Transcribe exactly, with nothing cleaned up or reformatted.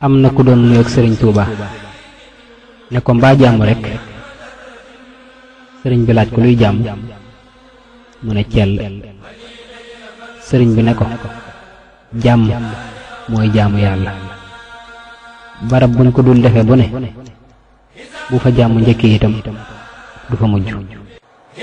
am na ku doon nuyoog sëriñ Tuuba ne ko mbaa jàmm rek. sëriñ bi laaj ko luy jàmm mu ne cell. sëriñ bi ne ko jàmm mooy jaamu yàlla. barab buñ ko dul defe bu ne bu fa jàmm njëkk itam du fa mujj.